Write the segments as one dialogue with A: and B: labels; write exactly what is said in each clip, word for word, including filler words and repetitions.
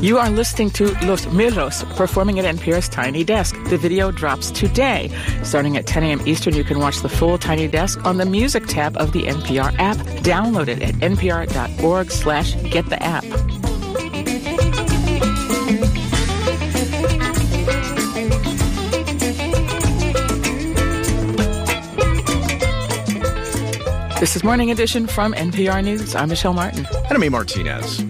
A: You are listening to Los Mirros performing at N P R's Tiny Desk. The video drops today. Starting at ten a.m. Eastern, you can watch the full Tiny Desk on the Music tab of the N P R app. Download it at npr.org slash get the app. This is Morning Edition from N P R News. I'm Michelle Martin.
B: And I'm A. Martinez.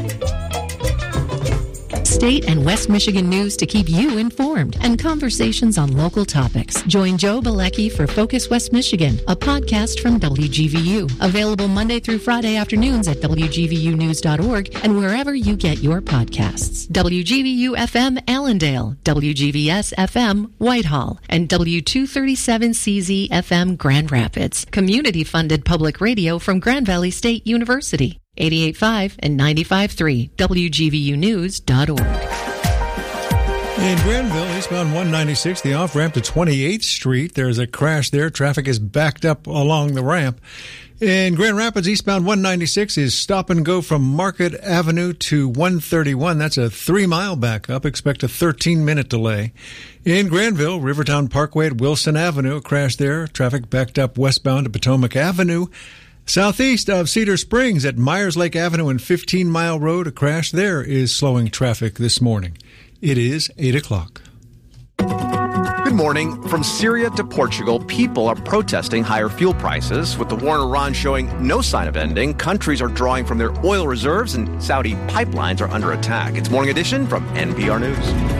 C: State and West Michigan news to keep you informed and conversations on local topics. Join Joe Balecki for Focus West Michigan, a podcast from W G V U. Available Monday through Friday afternoons at w g v u news dot org and wherever you get your podcasts. W G V U F M Allendale, W G V S F M Whitehall, and W two thirty-seven C Z F M Grand Rapids. Community-funded public radio from Grand Valley State University. eighty-eight point five and ninety-five point three, w g v u news dot org.
D: In Granville, eastbound one ninety-six, the off-ramp to twenty-eighth Street, there's a crash there. Traffic is backed up along the ramp. In Grand Rapids, eastbound one ninety-six is stop and go from Market Avenue to one thirty-one. That's a three-mile backup. Expect a thirteen-minute delay. In Granville, Rivertown Parkway at Wilson Avenue, a crash there. Traffic backed up westbound to Potomac Avenue. Southeast of Cedar Springs at Myers Lake Avenue and fifteen mile Road, a crash there is slowing traffic this morning. It is eight o'clock.
B: Good morning. From Syria to Portugal, people are protesting higher fuel prices. With the war in Iran showing no sign of ending, countries are drawing from their oil reserves and Saudi pipelines are under attack. It's Morning Edition from N P R News.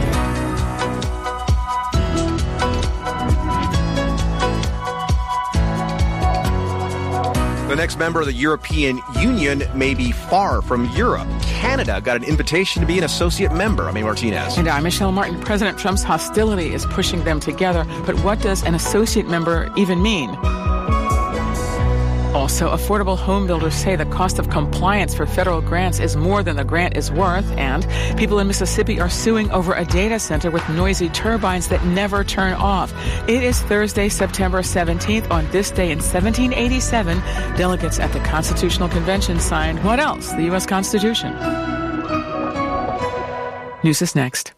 B: The next member of the European Union may be far from Europe. Canada got an invitation to be an associate member. I'm A. Martinez.
A: And I'm Michelle Martin. President Trump's hostility is pushing them together. But what does an associate member even mean? Also, affordable home builders say the cost of compliance for federal grants is more than the grant is worth, and people in Mississippi are suing over a data center with noisy turbines that never turn off. It is Thursday, September seventeenth. On this day in seventeen eighty-seven, delegates at the Constitutional Convention signed, what else? The U S Constitution. News is next.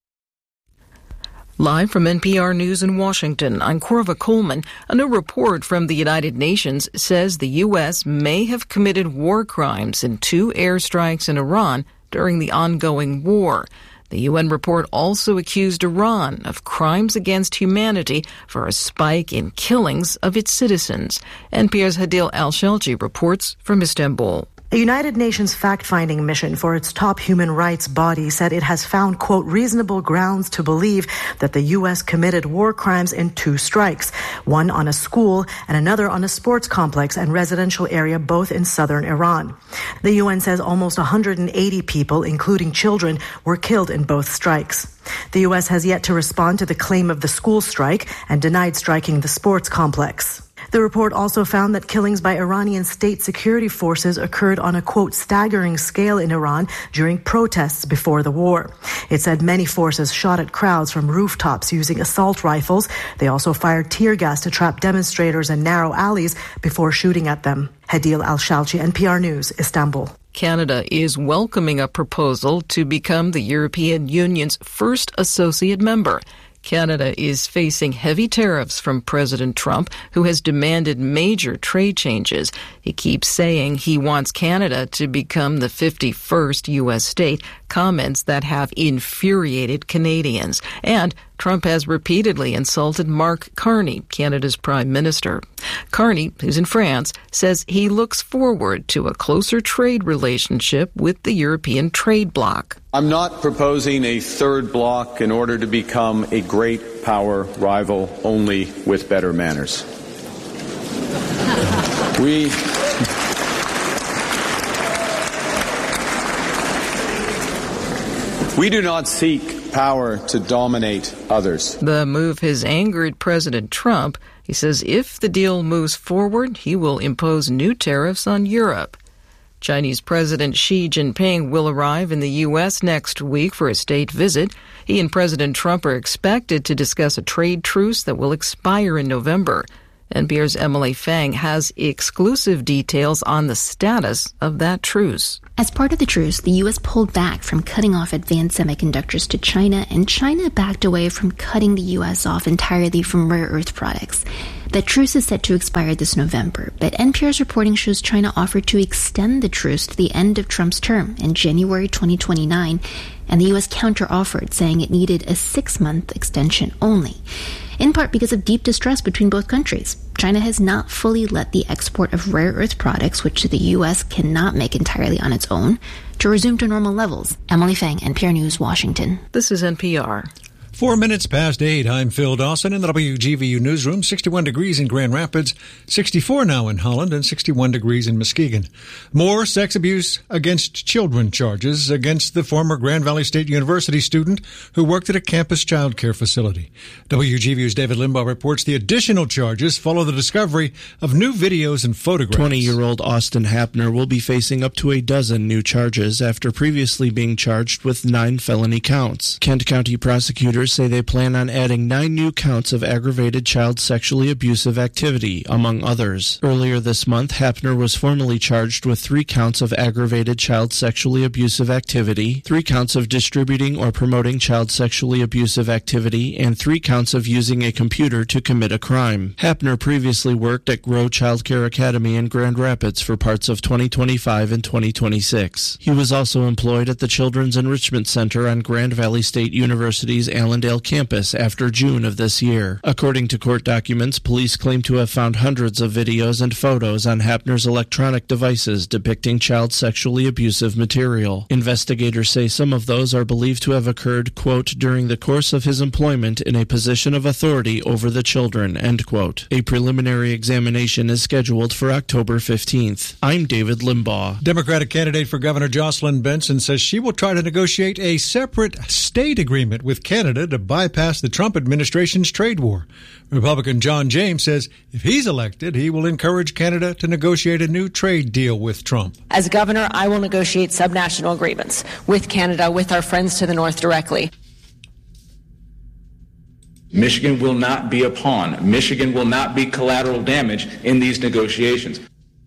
E: Live from N P R News in Washington, I'm Corva Coleman. A new report from the United Nations says the U S may have committed war crimes in two airstrikes in Iran during the ongoing war. The U N report also accused Iran of crimes against humanity for a spike in killings of its citizens. N P R's Hadil Al-Shelji reports from Istanbul.
F: A United Nations fact-finding mission for its top human rights body said it has found, quote, reasonable grounds to believe that the U S committed war crimes in two strikes, one on a school and another on a sports complex and residential area, both in southern Iran. The U N says almost one hundred eighty people, including children, were killed in both strikes. The U S has yet to respond to the claim of the school strike and denied striking the sports complex. The report also found that killings by Iranian state security forces occurred on a, quote, staggering scale in Iran during protests before the war. It said many forces shot at crowds from rooftops using assault rifles. They also fired tear gas to trap demonstrators in narrow alleys before shooting at them. Hadil Al-Shalchi, N P R News, Istanbul.
E: Canada is welcoming a proposal to become the European Union's first associate member. Canada is facing heavy tariffs from President Trump, who has demanded major trade changes. He keeps saying he wants Canada to become the fifty-first U S state, comments that have infuriated Canadians. And Trump has repeatedly insulted Mark Carney, Canada's prime minister. Carney, who's in France, says he looks forward to a closer trade relationship with the European trade bloc.
G: I'm not proposing a third bloc in order to become a great power rival only with better manners. We... We do not seek power to dominate others.
E: The move has angered President Trump. He says if the deal moves forward, he will impose new tariffs on Europe. Chinese President Xi Jinping will arrive in the U S next week for a state visit. He and President Trump are expected to discuss a trade truce that will expire in November. N P R's Emily Fang has exclusive details on the status of that truce.
H: As part of the truce, the U S pulled back from cutting off advanced semiconductors to China, and China backed away from cutting the U S off entirely from rare earth products. The truce is set to expire this November, but N P R's reporting shows China offered to extend the truce to the end of Trump's term in January twenty twenty-nine, and the U S counter-offered, saying it needed a six-month extension only, in part because of deep distrust between both countries. China has not fully let the export of rare earth products, which the U S cannot make entirely on its own, to resume to normal levels. Emily Fang, N P R News, Washington.
E: This is N P R.
D: Four minutes past eight, I'm Phil Dawson in the W G V U newsroom. sixty-one degrees in Grand Rapids, sixty-four now in Holland, and sixty-one degrees in Muskegon. More sex abuse against children charges against the former Grand Valley State University student who worked at a campus child care facility. W G V U's David Limbaugh reports the additional charges follow the discovery of new videos and photographs.
I: twenty-year-old Austin Hapner will be facing up to a dozen new charges after previously being charged with nine felony counts. Kent County prosecutors say they plan on adding nine new counts of aggravated child sexually abusive activity, among others. Earlier this month, Hapner was formally charged with three counts of aggravated child sexually abusive activity, three counts of distributing or promoting child sexually abusive activity, and three counts of using a computer to commit a crime. Hapner previously worked at Grow Child Care Academy in Grand Rapids for parts of twenty twenty-five and twenty twenty-six. He was also employed at the Children's Enrichment Center on Grand Valley State University's Allendale campus after June of this year. According to court documents, police claim to have found hundreds of videos and photos on Hapner's electronic devices depicting child sexually abusive material. Investigators say some of those are believed to have occurred, quote, during the course of his employment in a position of authority over the children, end quote. A preliminary examination is scheduled for October fifteenth. I'm David Limbaugh.
D: Democratic candidate for Governor Jocelyn Benson says she will try to negotiate a separate state agreement with Canada to bypass the Trump administration's trade war. Republican John James says if he's elected, he will encourage Canada to negotiate a new trade deal with Trump.
J: As governor, I will negotiate subnational agreements with Canada, with our friends to the north directly.
K: Michigan will not be a pawn. Michigan will not be collateral damage in these negotiations.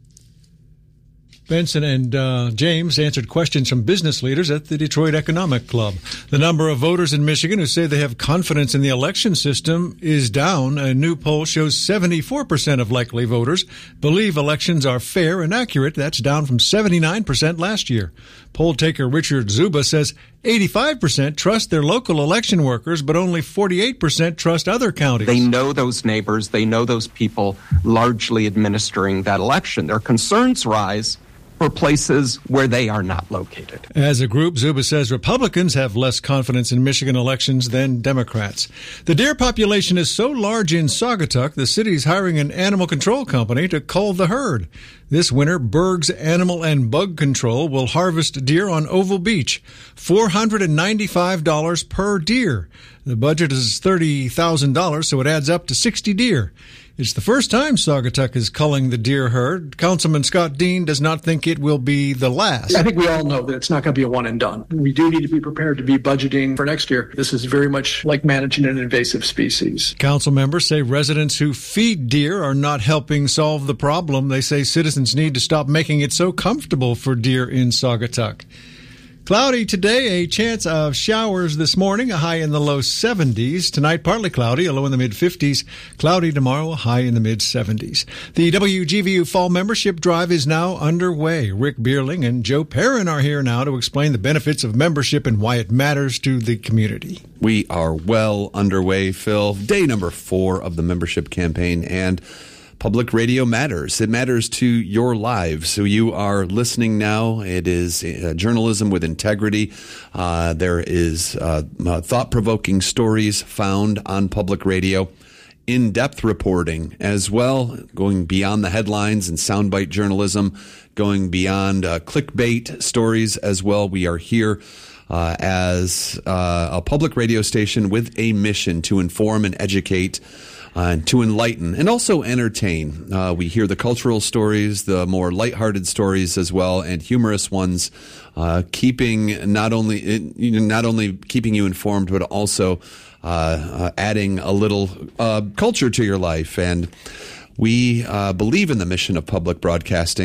D: Benson and uh, James answered questions from business leaders at the Detroit Economic Club. The number of voters in Michigan who say they have confidence in the election system is down. A new poll shows seventy-four percent of likely voters believe elections are fair and accurate. That's down from seventy-nine percent last year. Poll taker Richard Zuba says eighty-five percent trust their local election workers, but only forty-eight percent trust other counties.
L: They know those neighbors. They know those people largely administering that election. Their concerns rise for places where they are not located.
D: As a group, Zuba says Republicans have less confidence in Michigan elections than Democrats. The deer population is so large in Saugatuck, the city's hiring an animal control company to cull the herd. This winter, Berg's Animal and Bug Control will harvest deer on Oval Beach, four hundred ninety-five dollars per deer. The budget is thirty thousand dollars, so it adds up to sixty deer. It's the first time Saugatuck is culling the deer herd. Councilman Scott Dean does not think it will be the last.
M: I think we all know that it's not going to be a one and done. We do need to be prepared to be budgeting for next year. This is very much like managing an invasive species.
D: Council members say residents who feed deer are not helping solve the problem. They say citizens need to stop making it so comfortable for deer in Saugatuck. Cloudy today, a chance of showers this morning, a high in the low seventies. Tonight, partly cloudy, a low in the mid-fifties. Cloudy tomorrow, a high in the mid-seventies. The W G V U Fall Membership Drive is now underway. Rick Bierling and Joe Perrin are here now to explain the benefits of membership and why it matters to the community.
N: We are well underway, Phil. Day number four of the membership campaign, and Public radio matters. It matters to your lives. So you are listening now. It is uh, journalism with integrity. Uh, there is uh, uh, thought-provoking stories found on public radio. In-depth reporting as well, going beyond the headlines and soundbite journalism, going beyond uh, clickbait stories as well. We are here uh, as uh, a public radio station with a mission to inform and educate, Uh, to enlighten and also entertain. Uh, we hear the cultural stories, the more lighthearted stories as well, and humorous ones, uh, keeping not only you know, not only keeping you informed, but also uh, uh, adding a little uh, culture to your life. And we uh, believe in the mission of public broadcasting.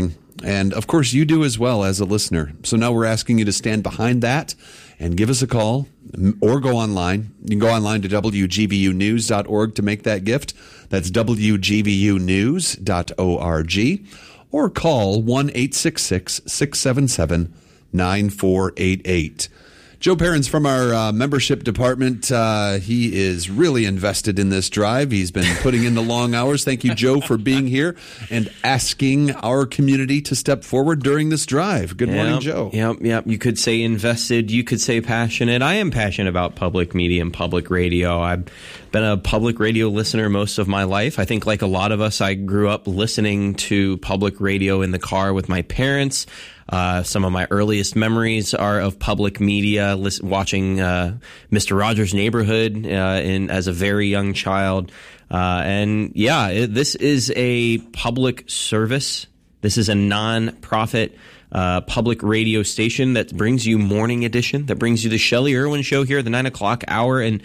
N: And, of course, you do as well as a listener. So now we're asking you to stand behind that and give us a call or go online. You can go online to W G V U news dot org to make that gift. That's W G V U news dot org. Or call one eight six six, six seven seven, nine four eight eight. Joe Perrins from our uh, membership department, uh, he is really invested in this drive. He's been putting in the long hours. Thank you, Joe, for being here and asking our community to step forward during this drive. Good morning,
O: yep,
N: Joe.
O: Yep, yep. You could say invested. You could say passionate. I am passionate about public media and public radio. I've been a public radio listener most of my life. I think like a lot of us, I grew up listening to public radio in the car with my parents. Uh, some of my earliest memories are of public media, listen, watching uh, Mister Rogers' Neighborhood uh, in as a very young child. Uh, and yeah, it, this is a public service. This is a non-profit uh, public radio station that brings you Morning Edition, that brings you the Shelley Irwin Show here, the nine o'clock hour, and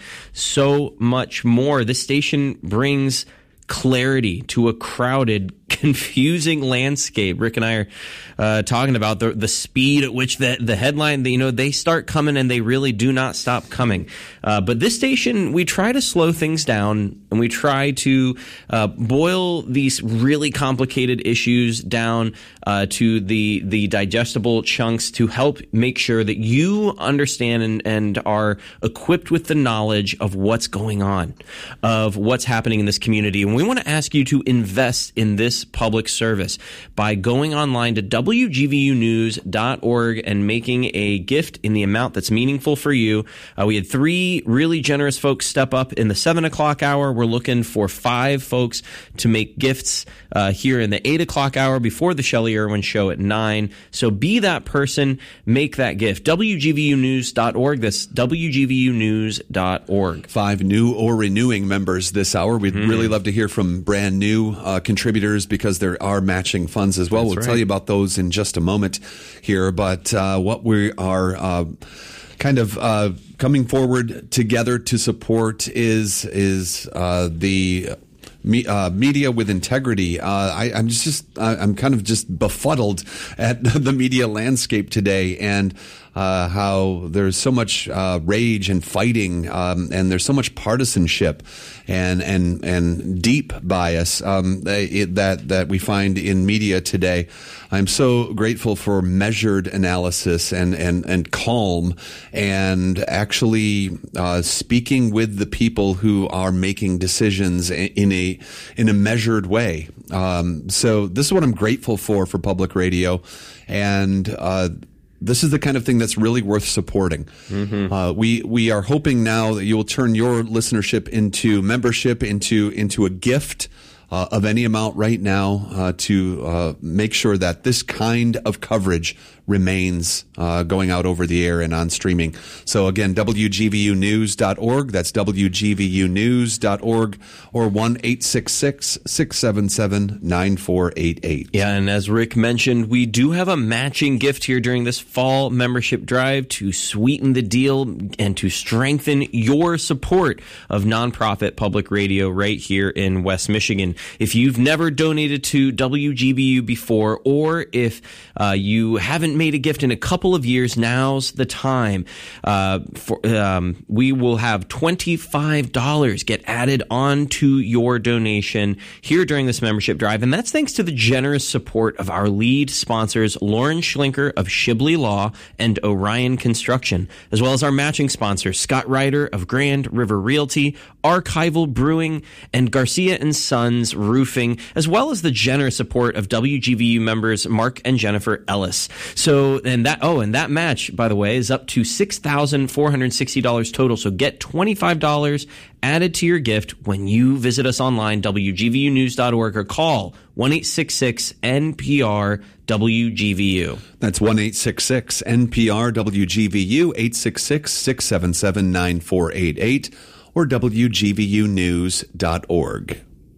O: so much more. This station brings clarity to a crowded, confusing landscape. Rick and I are uh, talking about the the speed at which the the headline, you know, they start coming and they really do not stop coming. Uh, but this station, we try to slow things down and we try to uh, boil these really complicated issues down uh, to the the digestible chunks to help make sure that you understand and, and are equipped with the knowledge of what's going on, of what's happening in this community. And we want to ask you to invest in this public service by going online to W G V U news dot org and making a gift in the amount that's meaningful for you. Uh, we had three really generous folks step up in the seven o'clock hour. We're looking for five folks to make gifts uh, here in the eight o'clock hour before the Shelley Irwin Show at nine. So be that person, make that gift. W G V U news dot org. That's W G V U news dot org.
N: Five new or renewing members this hour. We'd mm. really love to hear from brand new uh, contributors because there are matching funds as well. That's we'll right. tell you about those in just a moment here. But uh, what we are uh, kind of uh, coming forward together to support is is uh, the Me, uh, media with integrity. Uh, I, I'm just, I'm kind of just befuddled at the media landscape today, and uh, how there's so much uh, rage and fighting, um, and there's so much partisanship and and and deep bias um, it, that that we find in media today. I'm so grateful for measured analysis and and and calm, and actually uh, speaking with the people who are making decisions in a in a measured way. Um, so this is what I'm grateful for for public radio, and uh, this is the kind of thing that's really worth supporting. Mm-hmm. Uh, we we are hoping now that you will turn your listenership into membership, into into a gift uh, of any amount right now uh, to uh, make sure that this kind of coverage remains uh, going out over the air and on streaming. So again, W G V U news dot org. That's W G V U news dot org, or one eight six six, six seven seven, nine four eight eight.
O: Yeah, and as Rick mentioned, we do have a matching gift here during this fall membership drive to sweeten the deal and to strengthen your support of nonprofit public radio right here in West Michigan. If you've never donated to W G V U before, or if uh, you haven't made a gift in a couple of years, now's the time. Uh, for, um, we will have twenty-five dollars get added onto your donation here during this membership drive, and that's thanks to the generous support of our lead sponsors, Lauren Schlinker of Shibley Law and Orion Construction, as well as our matching sponsors, Scott Ryder of Grand River Realty, Archival Brewing, and Garcia and Sons Roofing, as well as the generous support of W G V U members Mark and Jennifer Ellis. So, and that, oh, and that match, by the way, is up to six thousand four hundred sixty dollars total. So get twenty-five dollars added to your gift when you visit us online, W G V U news dot org, or call one eight six six N P R W G V U.
N: That's one eight six six N P R W G V U, eight six six, six seven seven, nine four eight eight, or W G V U news dot org.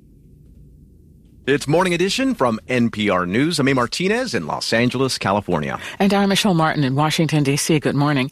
B: It's Morning Edition from N P R News. I'm A. Martinez in Los Angeles, California.
A: And I'm Michelle Martin in Washington, D C. Good morning.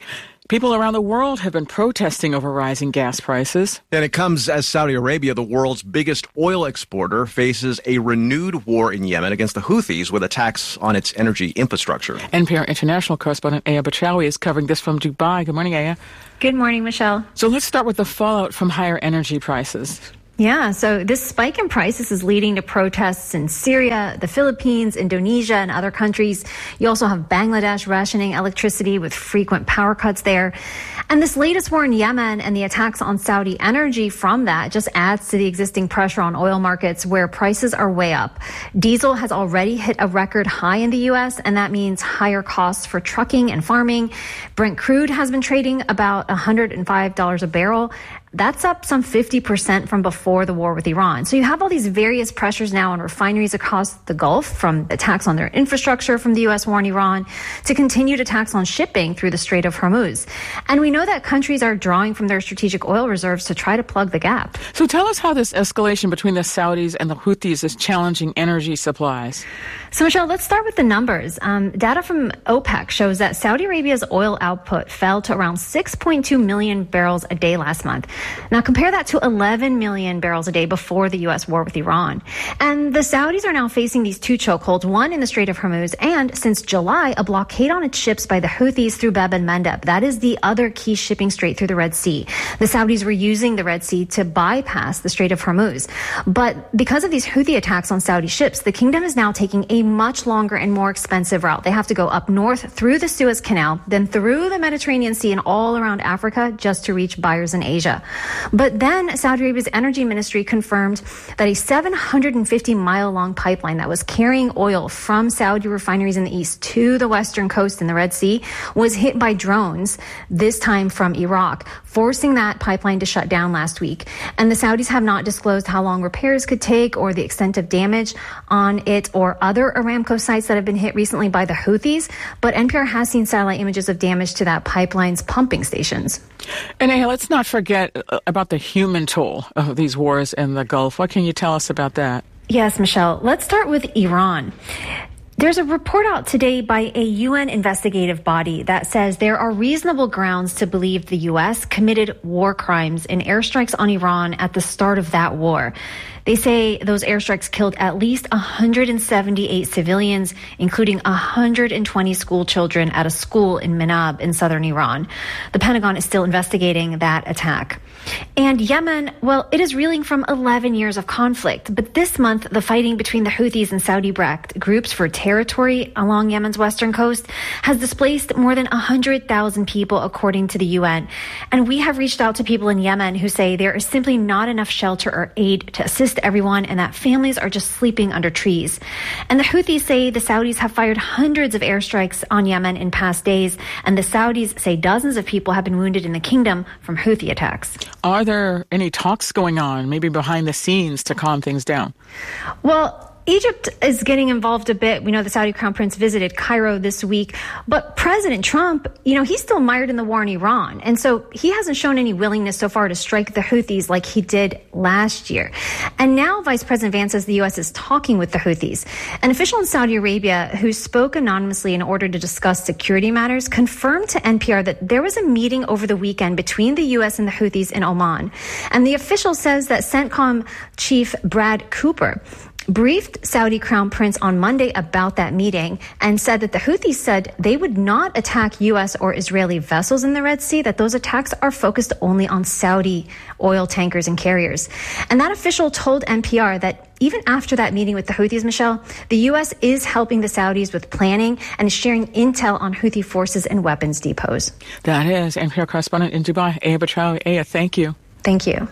A: People around the world have been protesting over rising gas prices.
B: And it comes as Saudi Arabia, the world's biggest oil exporter, faces a renewed war in Yemen against the Houthis with attacks on its energy infrastructure.
A: N P R international correspondent Aya Bachawi is covering this from Dubai. Good morning, Aya.
P: Good morning, Michelle.
A: So let's start with the fallout from higher energy prices.
P: Yeah, so this spike in prices is leading to protests in Syria, the Philippines, Indonesia, and other countries. You also have Bangladesh rationing electricity with frequent power cuts there. And this latest war in Yemen and the attacks on Saudi energy from that just adds to the existing pressure on oil markets where prices are way up. Diesel has already hit a record high in the U S, and that means higher costs for trucking and farming. Brent crude has been trading about one hundred five dollars a barrel. That's up some fifty percent from before the war with Iran. So you have all these various pressures now on refineries across the Gulf, from attacks on their infrastructure from the U S war in Iran to continued attacks on shipping through the Strait of Hormuz. And we know that countries are drawing from their strategic oil reserves to try to plug the gap.
A: So tell us how this escalation between the Saudis and the Houthis is challenging energy supplies.
P: So, Michelle, let's start with the numbers. Um, data from OPEC shows that Saudi Arabia's oil output fell to around six point two million barrels a day last month. Now, compare that to eleven million barrels a day before the U S war with Iran. And the Saudis are now facing these two chokeholds, one in the Strait of Hormuz, and since July, a blockade on its ships by the Houthis through Bab el-Mandeb. That is the other key shipping strait through the Red Sea. The Saudis were using the Red Sea to bypass the Strait of Hormuz. But because of these Houthi attacks on Saudi ships, the kingdom is now taking a much longer and more expensive route. They have to go up north through the Suez Canal, then through the Mediterranean Sea and all around Africa just to reach buyers in Asia. But then Saudi Arabia's energy ministry confirmed that a seven hundred fifty mile long pipeline that was carrying oil from Saudi refineries in the east to the western coast in the Red Sea was hit by drones, this time from Iraq, forcing that pipeline to shut down last week. And the Saudis have not disclosed how long repairs could take or the extent of damage on it or other Aramco sites that have been hit recently by the Houthis. But N P R has seen satellite images of damage to that pipeline's pumping stations.
A: And hey, let's not forget about the human toll of these wars in the Gulf. What can you tell us about that?
P: Yes, Michelle. Let's start with Iran. There's a report out today by a U N investigative body that says there are reasonable grounds to believe the U S committed war crimes in airstrikes on Iran at the start of that war. They say those airstrikes killed at least one hundred seventy-eight civilians, including one hundred twenty school children at a school in Minab in southern Iran. The Pentagon is still investigating that attack. And Yemen, well, it is reeling from eleven years of conflict. But this month, the fighting between the Houthis and Saudi-backed groups for territory along Yemen's western coast has displaced more than one hundred thousand people, according to the U N. And we have reached out to people in Yemen who say there is simply not enough shelter or aid to assist everyone and that families are just sleeping under trees. And the Houthis say the Saudis have fired hundreds of airstrikes on Yemen in past days, and the Saudis say dozens of people have been wounded in the kingdom from Houthi attacks.
A: Are there any talks going on, maybe behind the scenes, to calm things down?
P: Well, Egypt is getting involved a bit. We know the Saudi crown prince visited Cairo this week, but President Trump, you know, he's still mired in the war in Iran. And so he hasn't shown any willingness so far to strike the Houthis like he did last year. And now Vice President Vance says the U S is talking with the Houthis. An official in Saudi Arabia who spoke anonymously in order to discuss security matters confirmed to N P R that there was a meeting over the weekend between the U S and the Houthis in Oman. And the official says that CENTCOM chief Brad Cooper briefed Saudi Crown Prince on Monday about that meeting and said that the Houthis said they would not attack U S or Israeli vessels in the Red Sea, that those attacks are focused only on Saudi oil tankers and carriers. And that official told N P R that even after that meeting with the Houthis, Michelle, the U S is helping the Saudis with planning and is sharing intel on Houthi forces and weapons depots.
A: That is N P R correspondent in Dubai, Aya Bachawi. Aya, thank you.
P: Thank you.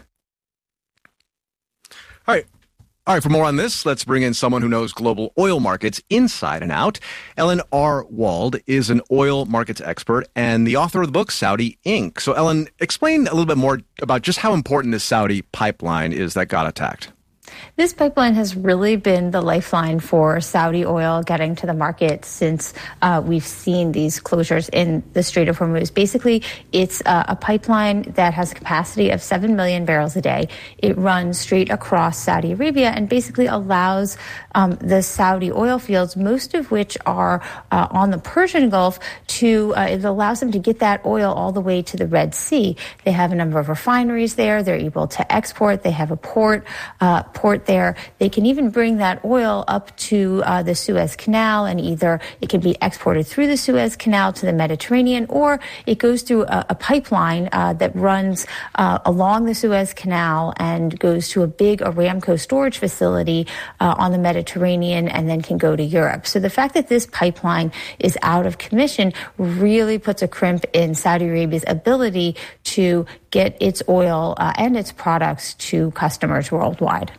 B: All right. All right, for more on this, let's bring in someone who knows global oil markets inside and out. Ellen R. Wald is an oil markets expert and the author of the book, Saudi Incorporated. So, Ellen, explain a little bit more about just how important this Saudi pipeline is that got attacked.
Q: This pipeline has really been the lifeline for Saudi oil getting to the market since uh, we've seen these closures in the Strait of Hormuz. Basically, it's uh, a pipeline that has a capacity of seven million barrels a day. It runs straight across Saudi Arabia and basically allows um, the Saudi oil fields, most of which are uh, on the Persian Gulf, to uh, it allows them to get that oil all the way to the Red Sea. They have a number of refineries there. They're able to export. They have a port uh, port there. They can even bring that oil up to uh, the Suez Canal, and either it can be exported through the Suez Canal to the Mediterranean, or it goes through a, a pipeline uh, that runs uh, along the Suez Canal and goes to a big Aramco storage facility uh, on the Mediterranean and then can go to Europe. So the fact that this pipeline is out of commission really puts a crimp in Saudi Arabia's ability to get its oil uh, and its products to customers worldwide.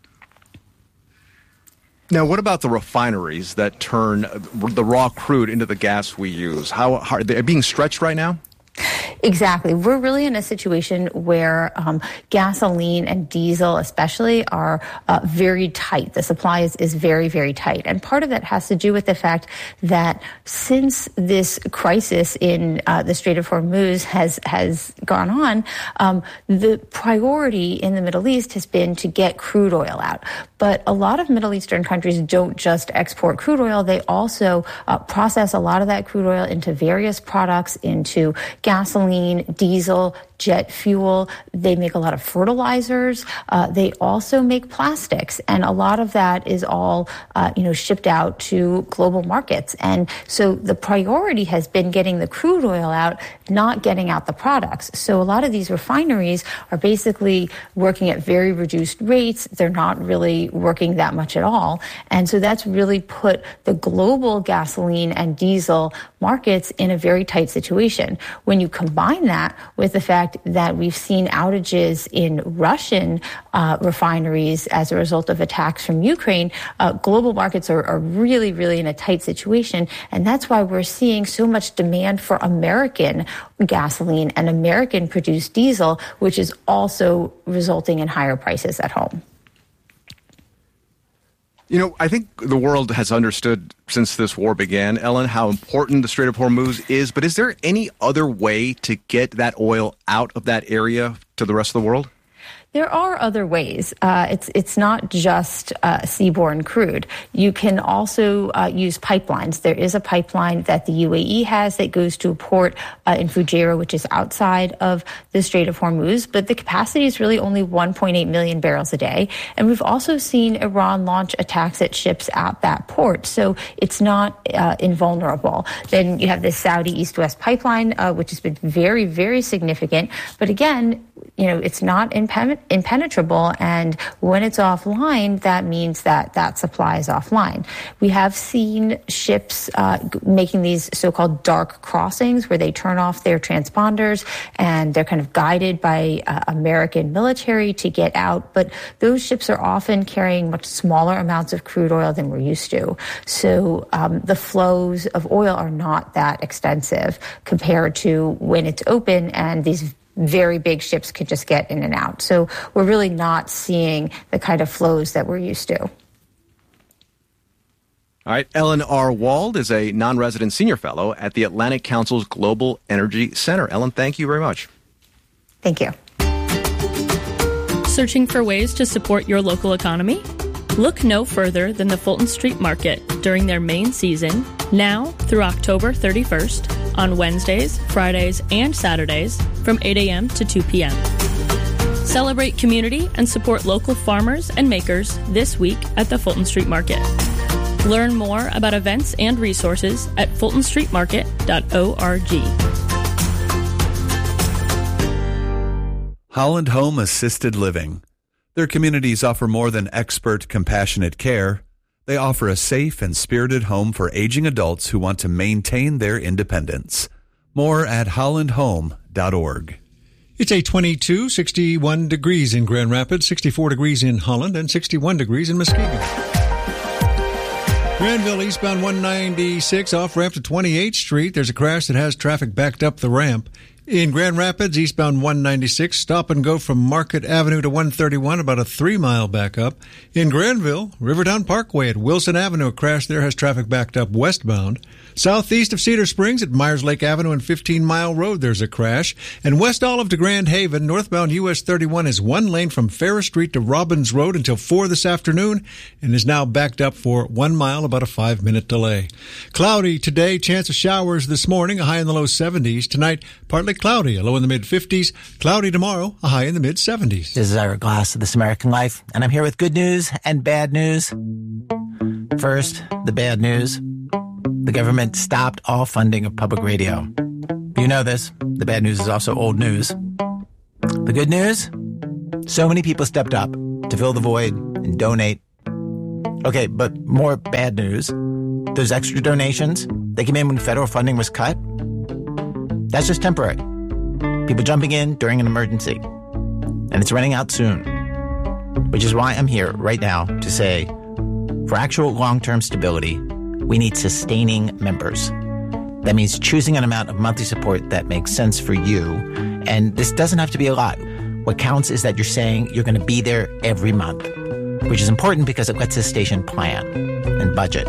B: Now, what about the refineries that turn the raw crude into the gas we use? How, how are they being stretched right now?
Q: Exactly. We're really in a situation where um, gasoline and diesel especially are uh, very tight. The supply is, is very, very tight. And part of that has to do with the fact that since this crisis in uh, the Strait of Hormuz has, has gone on, um, the priority in the Middle East has been to get crude oil out. But a lot of Middle Eastern countries don't just export crude oil. They also uh, process a lot of that crude oil into various products, into gasoline, diesel, jet fuel. They make a lot of fertilizers. Uh, they also make plastics. And a lot of that is all, uh, you know, shipped out to global markets. And so the priority has been getting the crude oil out, not getting out the products. So a lot of these refineries are basically working at very reduced rates. They're not really working that much at all. And so that's really put the global gasoline and diesel markets in a very tight situation. When you combine that with the fact that we've seen outages in Russian uh, refineries as a result of attacks from Ukraine, uh, global markets are, are really, really in a tight situation. And that's why we're seeing so much demand for American gasoline and American produced diesel, which is also resulting in higher prices at home.
B: You know, I think the world has understood since this war began, Ellen, how important the Strait of Hormuz is. But is there any other way to get that oil out of that area to the rest of the world?
Q: There are other ways. Uh, it's it's not just uh, seaborne crude. You can also uh, use pipelines. There is a pipeline that the U A E has that goes to a port uh, in Fujairah, which is outside of the Strait of Hormuz. But the capacity is really only one point eight million barrels a day. And we've also seen Iran launch attacks at ships at that port. So it's not uh, invulnerable. Then you have the Saudi East-West pipeline, uh, which has been very, very significant. But again, you know, it's not impen- impenetrable. And when it's offline, that means that that supply is offline. We have seen ships uh, making these so-called dark crossings where they turn off their transponders and they're kind of guided by uh, American military to get out. But those ships are often carrying much smaller amounts of crude oil than we're used to. So um, the flows of oil are not that extensive compared to when it's open and these very big ships could just get in and out. So we're really not seeing the kind of flows that we're used to.
B: All right. Ellen R. Wald is a non-resident senior fellow at the Atlantic Council's Global Energy Center. Ellen, thank you very much.
Q: Thank you.
R: Searching for ways to support your local economy? Look no further than the Fulton Street Market during their main season, now through October thirty-first, on Wednesdays, Fridays, and Saturdays from eight a.m. to two p.m. Celebrate community and support local farmers and makers this week at the Fulton Street Market. Learn more about events and resources at fulton street market dot org.
N: Holland Home Assisted Living. Their communities offer more than expert, compassionate care. They offer a safe and spirited home for aging adults who want to maintain their independence. More at holland home dot org.
D: It's eight twenty-two, sixty-one degrees in Grand Rapids, sixty-four degrees in Holland, and sixty-one degrees in Muskegon. Granville eastbound one ninety-six off ramp to twenty-eighth Street. There's a crash that has traffic backed up the ramp. In Grand Rapids, eastbound one ninety-six, stop and go from Market Avenue to one thirty-one, about a three-mile backup. In Granville, Rivertown Parkway at Wilson Avenue, a crash there has traffic backed up westbound. Southeast of Cedar Springs at Myers Lake Avenue and fifteen Mile Road, there's a crash. And West Olive to Grand Haven, northbound U S thirty-one is one lane from Ferris Street to Robbins Road until four this afternoon and is now backed up for one mile, about a five-minute delay. Cloudy today, chance of showers this morning, a high in the low seventies. Tonight, partly cloudy, a low in the mid-fifties. Cloudy tomorrow, a high in the mid-seventies.
S: This is Ira Glass of This American Life, and I'm here with good news and bad news. First, the bad news. The government stopped all funding of public radio. You know this. The bad news is also old news. The good news? So many people stepped up to fill the void and donate. Okay, but more bad news. Those extra donations, they came in when federal funding was cut. That's just temporary. People jumping in during an emergency. And it's running out soon. Which is why I'm here right now to say, for actual long-term stability, we need sustaining members. That means choosing an amount of monthly support that makes sense for you. And this doesn't have to be a lot. What counts is that you're saying you're going to be there every month, which is important because it lets the station plan and budget.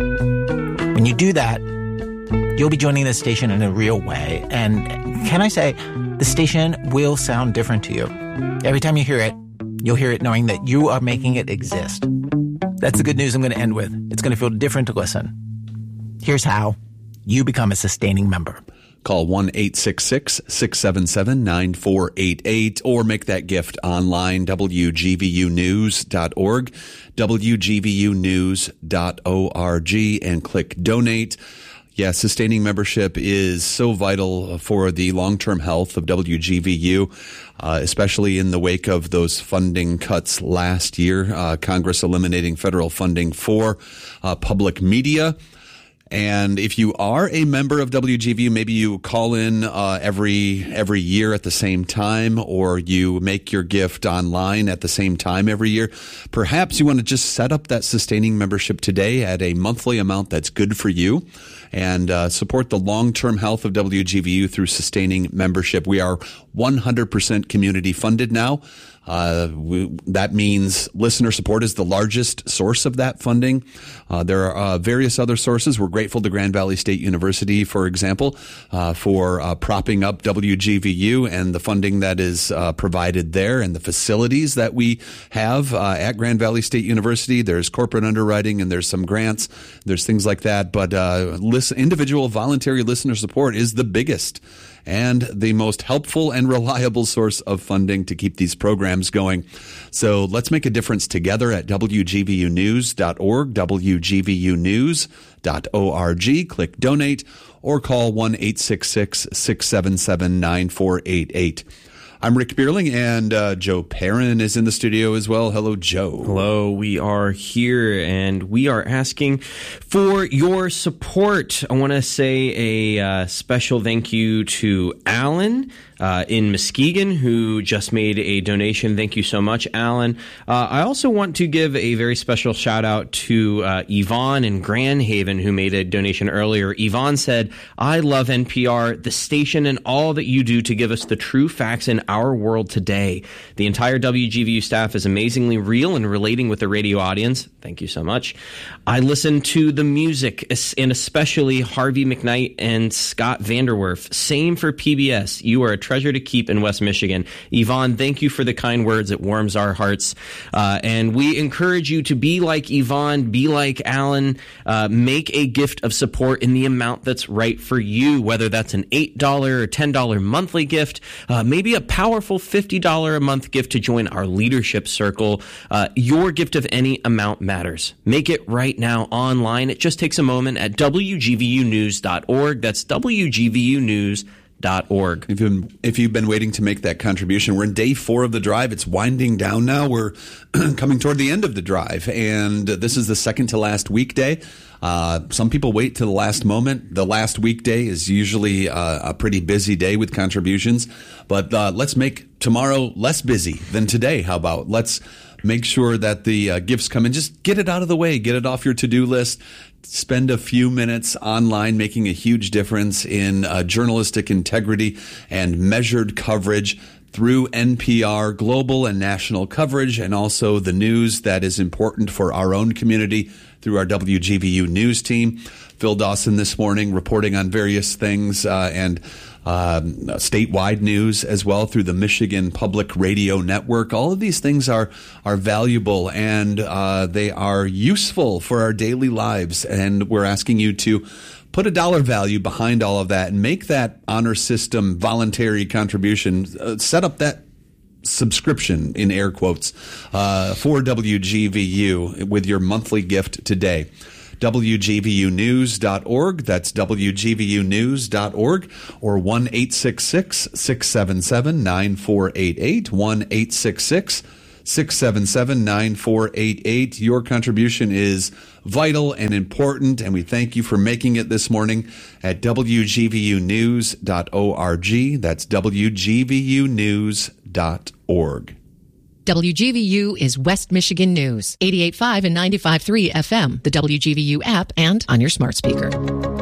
S: When you do that, you'll be joining the station in a real way. And can I say, the station will sound different to you. Every time you hear it, you'll hear it knowing that you are making it exist. That's the good news I'm going to end with. It's going to feel different to listen. Here's how you become a sustaining member.
N: Call one eight six six, six seven seven, nine four eight eight or make that gift online, W G V U news dot org, W G V U news dot org, and click donate. Yeah, sustaining membership is so vital for the long-term health of W G V U, uh, especially in the wake of those funding cuts last year, uh, Congress eliminating federal funding for uh, public media. And if you are a member of W G V U, maybe you call in uh, every every year at the same time, or you make your gift online at the same time every year. Perhaps you want to just set up that sustaining membership today at a monthly amount that's good for you, and uh, support the long-term health of W G V U through sustaining membership. We are one hundred percent community funded now. Uh, we, that means listener support is the largest source of that funding. Uh, there are uh, various other sources. We're grateful to Grand Valley State University, for example, uh, for uh, propping up W G V U and the funding that is uh, provided there and the facilities that we have uh, at Grand Valley State University. There's corporate underwriting and there's some grants. There's things like that. But uh, listen, individual voluntary listener support is the biggest and the most helpful and reliable source of funding to keep these programs going. So let's make a difference together at W G V U news dot org, W G V U news dot org. Click donate or call one eight six six, six seven seven, nine four eight eight. I'm Rick Bierling, and uh, Joe Perrin is in the studio as well. Hello, Joe.
O: Hello. We are here, and we are asking for your support. I want to say a uh, special thank you to Alan uh, in Muskegon, who just made a donation. Thank you so much, Alan. Uh, I also want to give a very special shout-out to uh, Yvonne in Grand Haven, who made a donation earlier. Yvonne said, I love N P R, the station, and all that you do to give us the true facts in our world today. The entire W G V U staff is amazingly real and relating with the radio audience. Thank you so much. I listen to the music, and especially Harvey McKnight and Scott Vanderwerf. Same for P B S. You are a treasure to keep in West Michigan. Yvonne, thank you for the kind words. It warms our hearts. Uh, and we encourage you to be like Yvonne, be like Alan, uh, make a gift of support in the amount that's right for you, whether that's an eight dollars or ten dollars monthly gift, uh, maybe a powerful fifty dollars a month gift to join our leadership circle. Uh, your gift of any amount matters. Make it right now online. It just takes a moment at W G V U news dot org. That's W G V U news dot org.
N: If you've, been, if you've been waiting to make that contribution, we're in day four of the drive. It's winding down now. We're coming toward the end of the drive, and this is the second to last weekday. Uh, some people wait to the last moment. The last weekday is usually uh, a pretty busy day with contributions, but uh, let's make tomorrow less busy than today. How about let's make sure that the uh, gifts come in. Just get it out of the way. Get it off your to-do list. spend a few minutes online making a huge difference in uh, journalistic integrity and measured coverage through N P R global and national coverage, and also the news that is important for our own community through our W G V U news team. Phil Dawson this morning reporting on various things uh, and um, statewide news as well through the Michigan Public Radio Network. All of these things are are valuable, and uh, they are useful for our daily lives. And we're asking you to put a dollar value behind all of that and make that honor system voluntary contribution. Uh, set up that subscription, in air quotes, uh, for W G V U with your monthly gift today. W G V U news dot org. That's W G V U news dot org, or one eight six six, six seven seven, nine four eight eight, one eight six six, six seven seven, nine four eight eight. Your contribution is vital and important, and we thank you for making it this morning at W G V U news dot org. That's W G V U news dot org.
C: W G V U is West Michigan News, eighty-eight point five and ninety-five point three F M, the W G V U app, and on your smart speaker.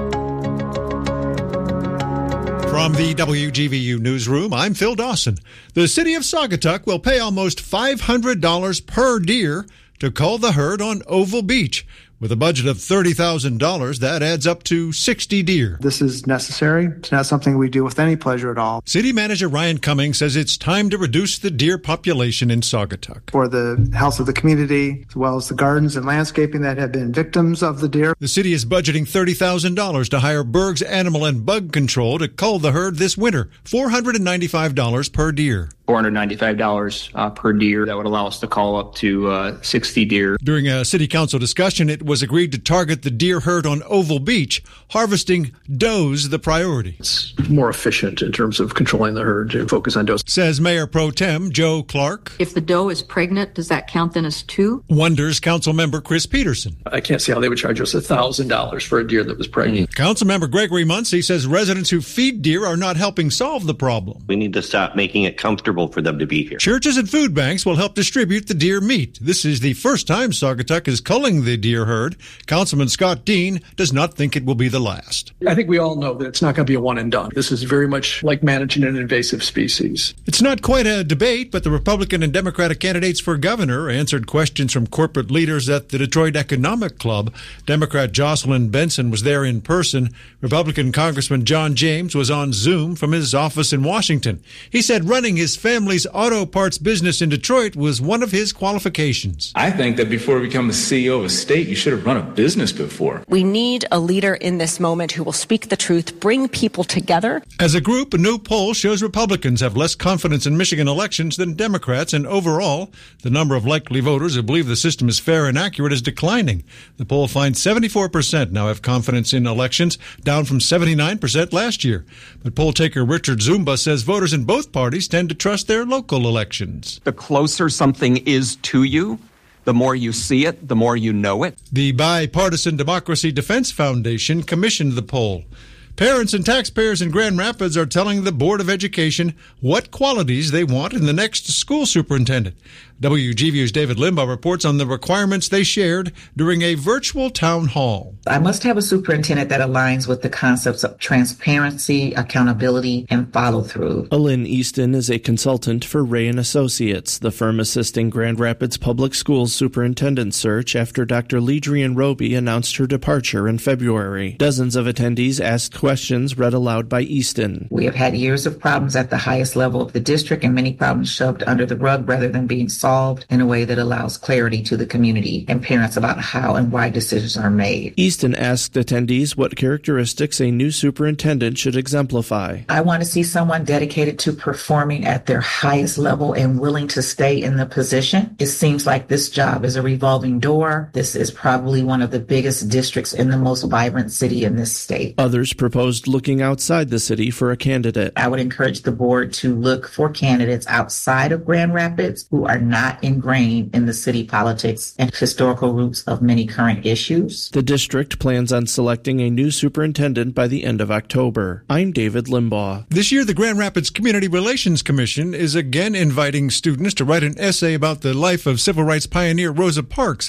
D: From the W G V U newsroom, I'm Phil Dawson. The city of Saugatuck will pay almost five hundred dollars per deer to cull the herd on Oval Beach. With a budget of thirty thousand dollars, that adds up to sixty deer.
T: This is necessary. It's not something we do with any pleasure at all.
D: City Manager Ryan Cummings says it's time to reduce the deer population in Saugatuck.
T: For the health of the community, as well as the gardens and landscaping that have been victims of the deer.
D: The city is budgeting thirty thousand dollars to hire Berg's Animal and Bug Control to cull the herd this winter, four hundred ninety-five dollars per deer.
U: four hundred ninety-five dollars uh, per deer. That would allow us to call up to uh, sixty deer.
D: During a city council discussion, it was agreed to target the deer herd on Oval Beach, harvesting does the priority.
M: It's more efficient in terms of controlling the herd to focus on does.
D: Says Mayor Pro Tem Joe Clark.
V: If the doe is pregnant, does that count then as two?
D: Wonders council member Chris Peterson.
M: I can't see how they would charge us one thousand dollars for a deer that was pregnant.
D: Council member Gregory Muncie says residents who feed deer are not helping solve the problem.
W: We need to stop making it comfortable for them to be here.
D: Churches and food banks will help distribute the deer meat. This is the first time Saugatuck is culling the deer herd. Councilman Scott Dean does not think it will be the last.
M: I think we all know that it's not going to be a one and done. This is very much like managing an invasive species.
D: It's not quite a debate, but the Republican and Democratic candidates for governor answered questions from corporate leaders at the Detroit Economic Club. Democrat Jocelyn Benson was there in person. Republican Congressman John James was on Zoom from his office in Washington. He said running his family's auto parts business in Detroit was one of his qualifications.
K: I think that before you become the C E O of a state, you should have run a business before.
J: We need a leader in this moment who will speak the truth, bring people together.
D: As a group, a new poll shows Republicans have less confidence in Michigan elections than Democrats, and overall, the number of likely voters who believe the system is fair and accurate is declining. The poll finds seventy-four percent now have confidence in elections, down from seventy-nine percent last year. But poll taker Richard Zumba says voters in both parties tend to trust their local elections.
L: The closer something is to you, the more you see it, the more you know it.
D: The Bipartisan Democracy Defense Foundation commissioned the poll. Parents and taxpayers in Grand Rapids are telling the Board of Education what qualities they want in the next school superintendent. W G V U's David Limbaugh reports on the requirements they shared during a virtual town hall.
X: I must have a superintendent that aligns with the concepts of transparency, accountability, and follow-through.
I: Alyn Easton is a consultant for Ray and Associates, the firm assisting Grand Rapids Public Schools superintendent search after Doctor Ledrian Roby announced her departure in February. Dozens of attendees asked questions read aloud by Easton.
X: We have had years of problems at the highest level of the district and many problems shoved under the rug rather than being solved in a way that allows clarity to the community and parents about how and why decisions are made.
I: Easton asked attendees what characteristics a new superintendent should exemplify.
X: I want to see someone dedicated to performing at their highest level and willing to stay in the position. It seems like this job is a revolving door. This is probably one of the biggest districts in the most vibrant city in this state.
I: Others proposed looking outside the city for a candidate.
X: I would encourage the board to look for candidates outside of Grand Rapids who are not ingrained in the city politics and historical roots of many current issues.
I: The district plans on selecting a new superintendent by the end of October. I'm David Limbaugh.
D: This year, the Grand Rapids Community Relations Commission is again inviting students to write an essay about the life of civil rights pioneer Rosa Parks.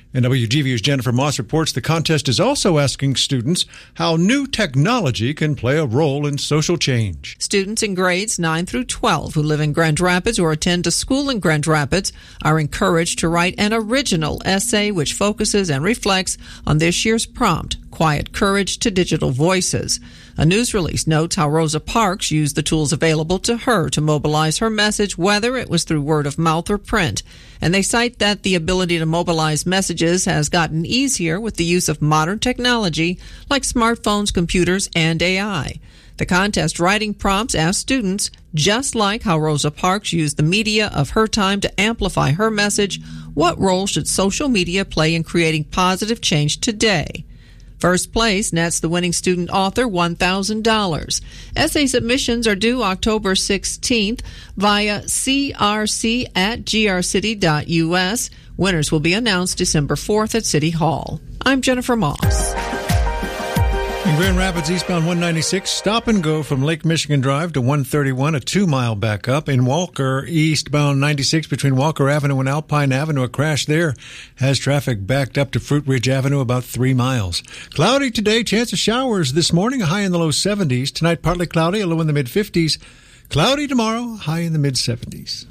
D: And W G V U's Jennifer Moss reports the contest is also asking students how new technology can play a role in social change.
E: Students in grades nine through twelve who live in Grand Rapids or attend a school in Grand Rapids are encouraged to write an original essay which focuses and reflects on this year's prompt, Quiet Courage to Digital Voices. A news release notes how Rosa Parks used the tools available to her to mobilize her message, whether it was through word of mouth or print. And they cite that the ability to mobilize messages has gotten easier with the use of modern technology like smartphones, computers, and A I. The contest writing prompts ask students, just like how Rosa Parks used the media of her time to amplify her message, what role should social media play in creating positive change today? First place nets the winning student author one thousand dollars. Essay submissions are due October sixteenth via c r c at g r city dot u s. Winners will be announced December fourth at City Hall. I'm Jennifer Moss.
D: In Grand Rapids, eastbound one ninety-six, stop and go from Lake Michigan Drive to one thirty-one, a two-mile backup. In Walker, eastbound ninety-six between Walker Avenue and Alpine Avenue, a crash there has traffic backed up to Fruit Ridge Avenue about three miles. Cloudy today, chance of showers this morning, a high in the low seventies. Tonight, partly cloudy, a low in the mid-fifties. Cloudy tomorrow, high in the mid-seventies.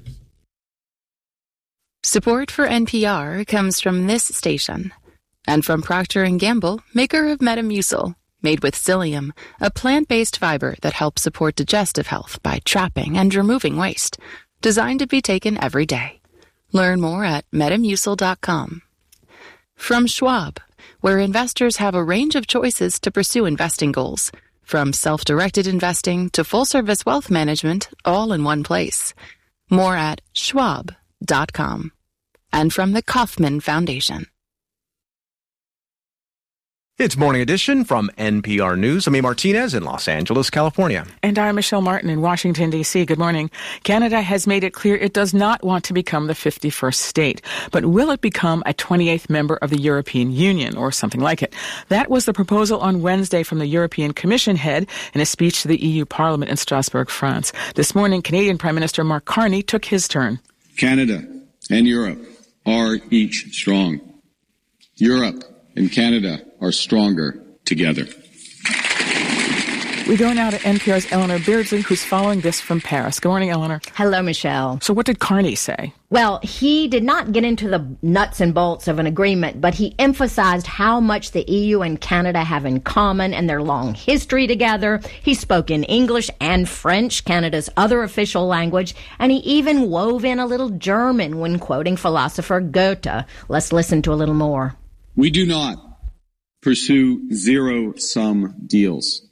F: Support for N P R comes from this station. And from Procter and Gamble, maker of Metamucil, made with psyllium, a plant-based fiber that helps support digestive health by trapping and removing waste, designed to be taken every day. Learn more at metamucil dot com. From Schwab, where investors have a range of choices to pursue investing goals, from self-directed investing to full-service wealth management, all in one place. More at schwab dot com. And from the Kauffman Foundation.
B: It's Morning Edition from N P R News. I'm A. Martinez in Los Angeles, California.
A: And I'm Michelle Martin in Washington, D C. Good morning. Canada has made it clear it does not want to become the fifty-first state. But will it become a twenty-eighth member of the European Union or something like it? That was the proposal on Wednesday from the European Commission head in a speech to the E U Parliament in Strasbourg, France. This morning, Canadian Prime Minister Mark Carney took his turn.
G: Canada and Europe are each strong. Europe and Canada are stronger together.
A: We go now to N P R's Eleanor Beardsley, who's following this from Paris. Good morning, Eleanor.
H: Hello, Michelle.
A: So what did Carney say?
H: Well, he did not get into the nuts and bolts of an agreement, but he emphasized how much the E U and Canada have in common and their long history together. He spoke in English and French, Canada's other official language, and he even wove in a little German when quoting philosopher Goethe. Let's listen to a little more.
G: We do not pursue zero-sum deals.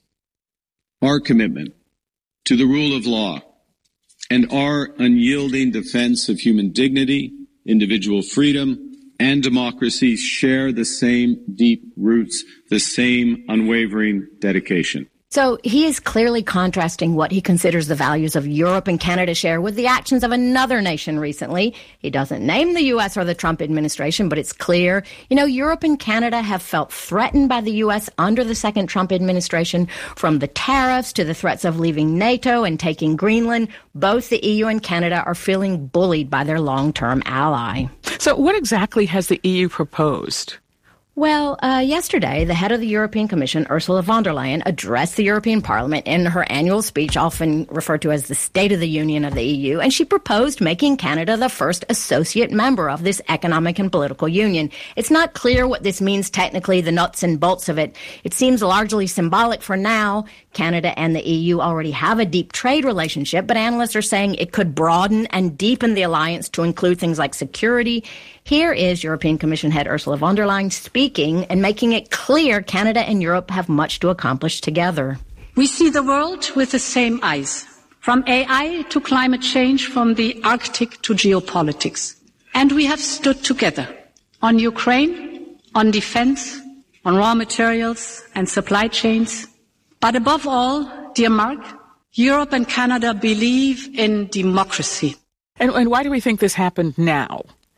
G: Our commitment to the rule of law and our unyielding defense of human dignity, individual freedom, and democracy share the same deep roots, the same unwavering dedication.
H: So he is clearly contrasting what he considers the values of Europe and Canada share with the actions of another nation recently. He doesn't name the U S or the Trump administration, but it's clear. You know, Europe and Canada have felt threatened by the U S under the second Trump administration, from the tariffs to the threats of leaving NATO and taking Greenland. Both the E U and Canada are feeling bullied by their long-term ally.
A: So what exactly has the E U proposed?
H: Well, uh, yesterday, the head of the European Commission, Ursula von der Leyen, addressed the European Parliament in her annual speech, often referred to as the State of the Union of the E U, and she proposed making Canada the first associate member of this economic and political union. It's not clear what this means technically, the nuts and bolts of it. It seems largely symbolic for now. Canada and the E U already have a deep trade relationship, but analysts are saying it could broaden and deepen the alliance to include things like security. Here is European Commission head Ursula von der Leyen speaking and making it clear Canada and Europe have much to accomplish together.
Y: We see the world with the same eyes, from A I to climate change, from the Arctic to geopolitics. And we have stood together on Ukraine, on defense, on raw materials and supply chains. But above all, dear Mark, Europe and Canada believe in democracy.
A: And, and why do we think this happened now?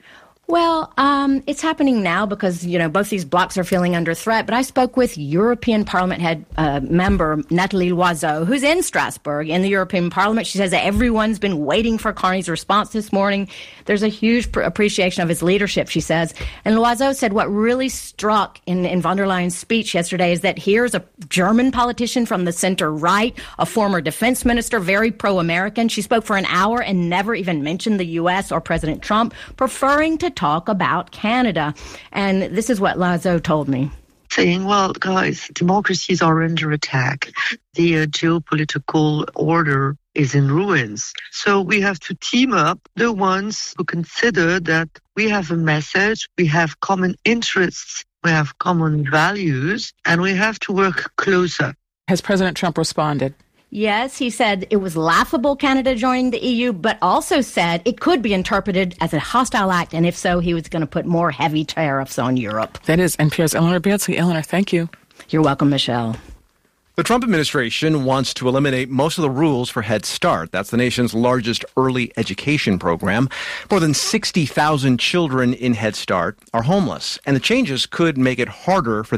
H: Well, um, it's happening now because, you know, both these blocs are feeling under threat. But I spoke with European Parliament head uh, member Nathalie Loiseau, who's in Strasbourg in the European Parliament. She says that everyone's been waiting for Carney's response this morning. There's a huge pr- appreciation of his leadership, she says. And Loiseau said what really struck in, in von der Leyen's speech yesterday is that here's a German politician from the center right, a former defense minister, very pro-American. She spoke for an hour and never even mentioned the U S or President Trump, preferring to talk about Canada. And this is what Loiseau told me.
O: Saying, well, guys, democracies are under attack. The uh, geopolitical order is in ruins. So we have to team up the ones who consider that we have a message, we have common interests, we have common values, and we have to work closer.
A: Has President Trump responded?
H: Yes, he said it was laughable, Canada joining the E U, but also said it could be interpreted as a hostile act, and if so, he was going to put more heavy tariffs on Europe.
A: That is N P R's Eleanor Beardsley. Eleanor, thank you.
H: You're welcome, Michelle.
B: The Trump administration wants to eliminate most of the rules for Head Start. That's the nation's largest early education program. More than sixty thousand children in Head Start are homeless, and the changes could make it harder for them